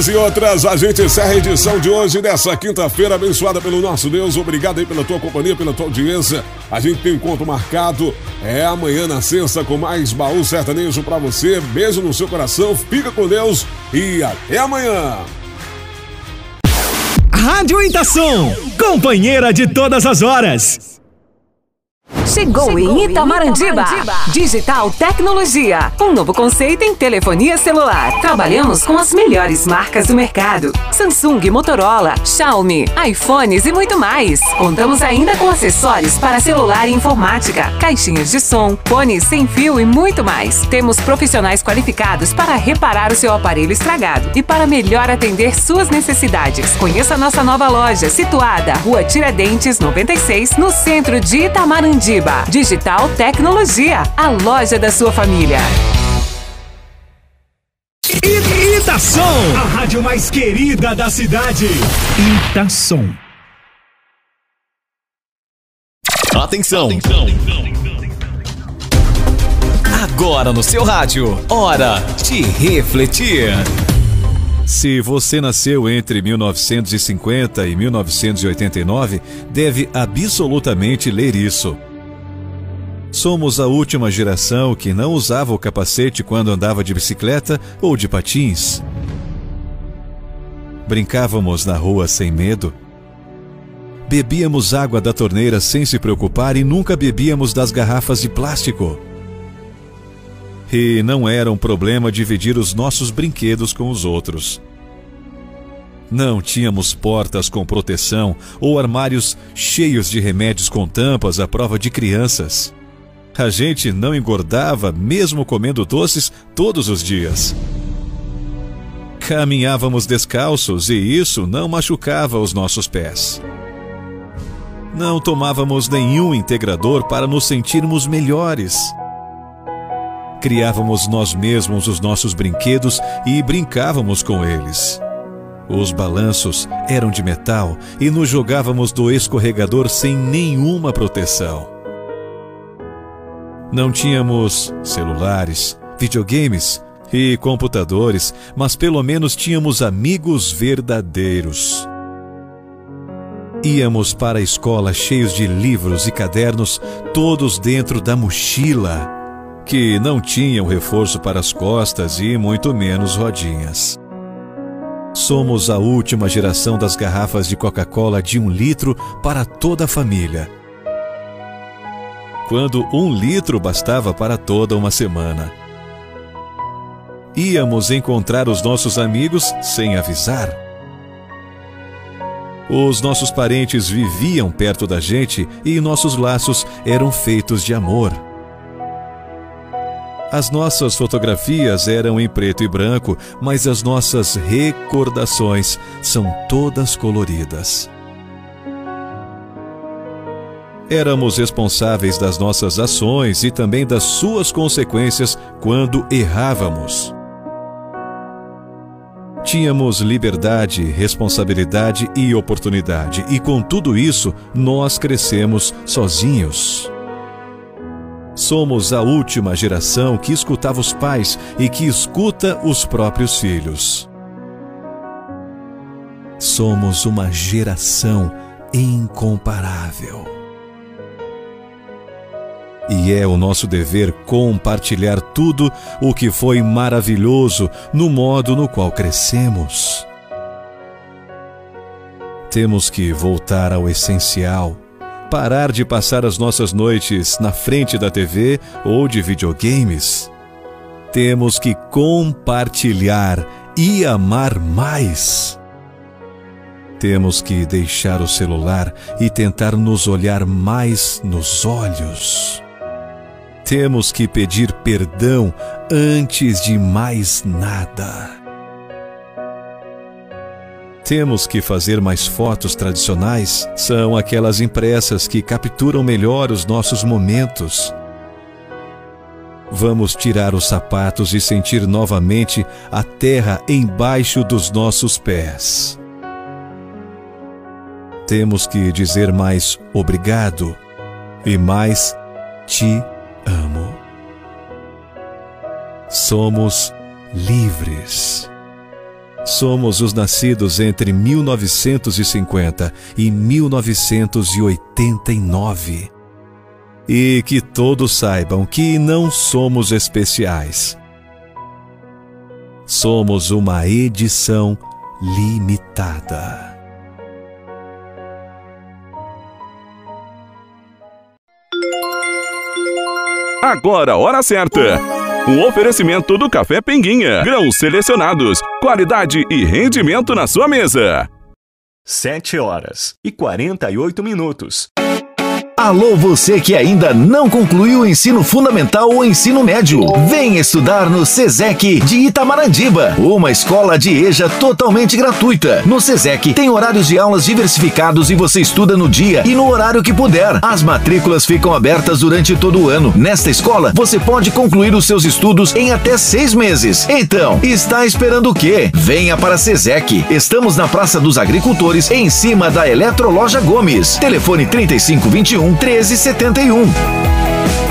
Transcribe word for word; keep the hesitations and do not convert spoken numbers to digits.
Essas e outras, a gente encerra a edição de hoje, dessa quinta-feira, abençoada pelo nosso Deus. Obrigado aí pela tua companhia, pela tua audiência. A gente tem um encontro marcado, é amanhã na sexta, com mais Baú Sertanejo pra você. Beijo no seu coração, fica com Deus e até amanhã. Rádio Itação, companheira de todas as horas. Chegou, Chegou em Itamarandiba. Itamarandiba. Digital Tecnologia. Um novo conceito em telefonia celular. Trabalhamos com as melhores marcas do mercado. Samsung, Motorola, Xiaomi, iPhones e muito mais. Contamos ainda com acessórios para celular e informática, caixinhas de som, fones sem fio e muito mais. Temos profissionais qualificados para reparar o seu aparelho estragado e para melhor atender suas necessidades. Conheça a nossa nova loja, situada Rua Tiradentes noventa e seis, no centro de Itamarandiba. Digital Tecnologia, a loja da sua família. Itação, a rádio mais querida da cidade. Itação. Atenção. Atenção. Agora no seu rádio, hora de refletir. Se você nasceu entre mil novecentos e cinquenta e mil novecentos e oitenta e nove, deve absolutamente ler isso. Somos a última geração que não usava o capacete quando andava de bicicleta ou de patins. Brincávamos na rua sem medo. Bebíamos água da torneira sem se preocupar e nunca bebíamos das garrafas de plástico. E não era um problema dividir os nossos brinquedos com os outros. Não tínhamos portas com proteção ou armários cheios de remédios com tampas à prova de crianças. A gente não engordava mesmo comendo doces todos os dias. Caminhávamos descalços e isso não machucava os nossos pés. Não tomávamos nenhum integrador para nos sentirmos melhores. Criávamos nós mesmos os nossos brinquedos e brincávamos com eles. Os balanços eram de metal e nos jogávamos do escorregador sem nenhuma proteção. Não tínhamos celulares, videogames e computadores, mas pelo menos tínhamos amigos verdadeiros. Íamos para a escola cheios de livros e cadernos, todos dentro da mochila, que não tinham reforço para as costas e muito menos rodinhas. Somos a última geração das garrafas de Coca-Cola de um litro para toda a família, quando um litro bastava para toda uma semana. Íamos encontrar os nossos amigos sem avisar. Os nossos parentes viviam perto da gente e nossos laços eram feitos de amor. As nossas fotografias eram em preto e branco, mas as nossas recordações são todas coloridas. Éramos responsáveis das nossas ações e também das suas consequências quando errávamos. Tínhamos liberdade, responsabilidade e oportunidade, e com tudo isso, nós crescemos sozinhos. Somos a última geração que escutava os pais e que escuta os próprios filhos. Somos uma geração incomparável. E é o nosso dever compartilhar tudo o que foi maravilhoso no modo no qual crescemos. Temos que voltar ao essencial, parar de passar as nossas noites na frente da T V ou de videogames. Temos que compartilhar e amar mais. Temos que deixar o celular e tentar nos olhar mais nos olhos. Temos que pedir perdão antes de mais nada. Temos que fazer mais fotos tradicionais. São aquelas impressas que capturam melhor os nossos momentos. Vamos tirar os sapatos e sentir novamente a terra embaixo dos nossos pés. Temos que dizer mais obrigado e mais te amo. Somos livres. Somos os nascidos entre mil novecentos e cinquenta e mil novecentos e oitenta e nove. E que todos saibam que não somos especiais. Somos uma edição limitada. Agora, hora certa. Um oferecimento do Café Pinguinha. Grãos selecionados, qualidade e rendimento na sua mesa. Sete horas e quarenta e oito minutos. Alô, você que ainda não concluiu o ensino fundamental ou ensino médio. Vem estudar no SESEC de Itamarandiba, uma escola de E J A totalmente gratuita. No SESEC tem horários de aulas diversificados e você estuda no dia e no horário que puder. As matrículas ficam abertas durante todo o ano. Nesta escola, você pode concluir os seus estudos em até seis meses. Então, está esperando o quê? Venha para SESEC. Estamos na Praça dos Agricultores, em cima da Eletroloja Gomes. Telefone trinta e cinco, vinte e um, treze setenta e um.